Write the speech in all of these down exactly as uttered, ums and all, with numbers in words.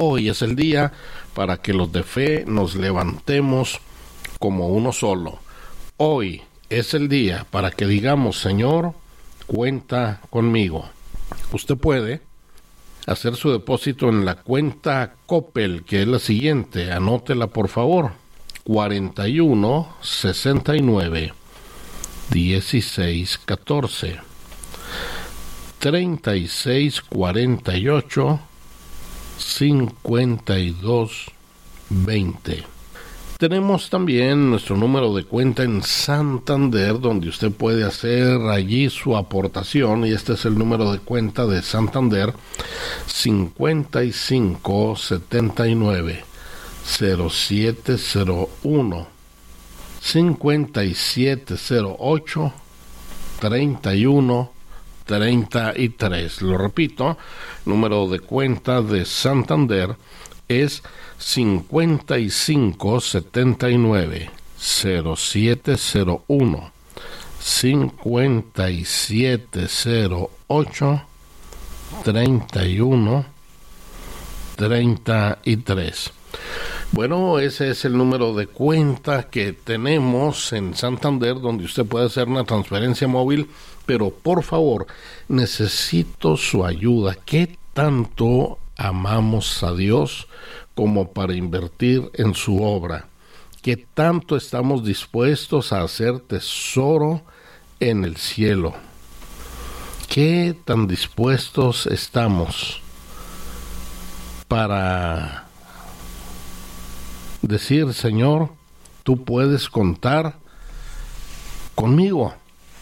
Hoy es el día para que los de fe nos levantemos como uno solo. Hoy es el día para que digamos, Señor, cuenta conmigo. Usted puede hacer su depósito en la cuenta Coppel, que es la siguiente, anótela por favor, cuarenta y uno, sesenta y nueve, dieciséis, catorce, treinta y seis, cuarenta y ocho, cincuenta y dos, veinte. Tenemos también nuestro número de cuenta en Santander, donde usted puede hacer allí su aportación, y este es el número de cuenta de Santander, cincuenta y cinco, setenta y nueve, cero siete cero uno, cincuenta y siete cero ocho, treinta y uno, treinta y tres. Lo repito, número de cuenta de Santander es cincuenta y cinco, setenta y nueve, cero siete cero uno, cincuenta y siete cero ocho, treinta y uno, treinta y tres. Bueno, ese es el número de cuenta que tenemos en Santander, donde usted puede hacer una transferencia móvil, pero por favor, necesito su ayuda. ¿Qué tanto amamos a Dios como para invertir en su obra? ¿Qué tanto estamos dispuestos a hacer tesoro en el cielo? ¿Qué tan dispuestos estamos para decir, Señor, tú puedes contar conmigo,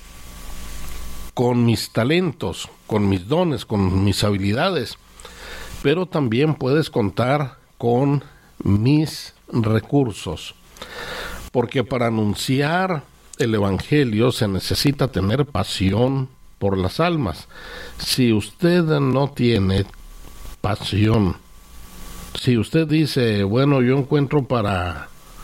con mis talentos, con mis dones, con mis habilidades, pero también puedes contar con mis recursos? Porque para anunciar el Evangelio se necesita tener pasión por las almas. Si usted no tiene pasión, si usted dice, bueno, yo encuentro para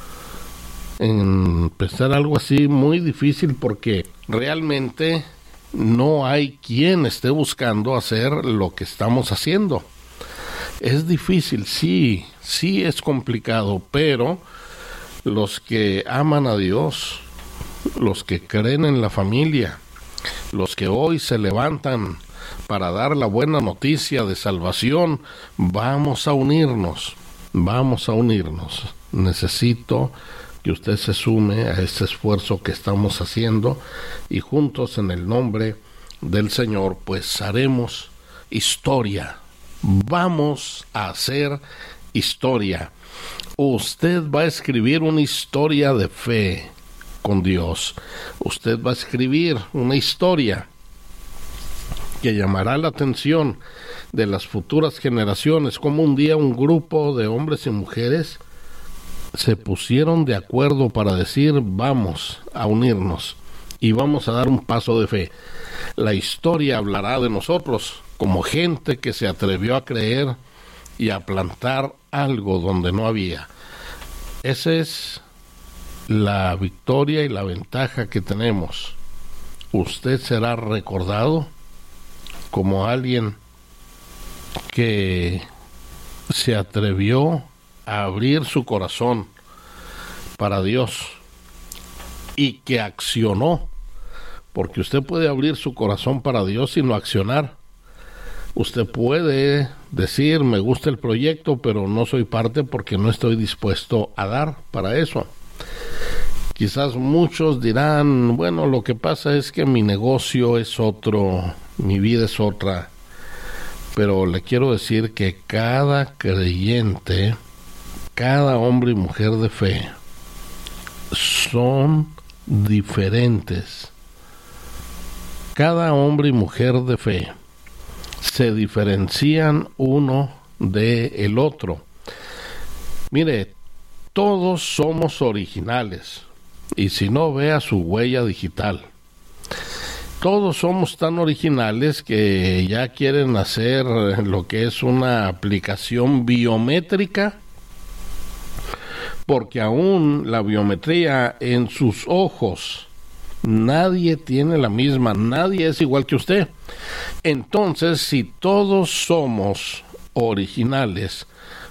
empezar algo así muy difícil, porque realmente no hay quien esté buscando hacer lo que estamos haciendo. Es difícil, sí, sí es complicado, pero los que aman a Dios, los que creen en la familia, los que hoy se levantan para dar la buena noticia de salvación, vamos a unirnos, vamos a unirnos. Necesito que usted se sume a este esfuerzo que estamos haciendo, y juntos en el nombre del Señor pues haremos historia. Vamos a hacer historia. Usted va a escribir una historia de fe con Dios. Usted va a escribir una historia que llamará la atención de las futuras generaciones, como un día un grupo de hombres y mujeres se pusieron de acuerdo para decir, vamos a unirnos y vamos a dar un paso de fe. La historia hablará de nosotros como gente que se atrevió a creer y a plantar algo donde no había. Esa es la victoria y la ventaja que tenemos. Usted será recordado como alguien que se atrevió a abrir su corazón para Dios y que accionó, porque usted puede abrir su corazón para Dios y no accionar. Usted puede decir, me gusta el proyecto, pero no soy parte porque no estoy dispuesto a dar para eso. Quizás muchos dirán, bueno, lo que pasa es que mi negocio es otro, mi vida es otra, pero le quiero decir que cada creyente, cada hombre y mujer de fe, son diferentes. Cada hombre y mujer de fe se diferencian uno del otro. Mire, todos somos originales, y si no, vea su huella digital. Todos somos tan originales que ya quieren hacer lo que es una aplicación biométrica, porque aún la biometría en sus ojos, nadie tiene la misma, nadie es igual que usted. Entonces, si todos somos originales,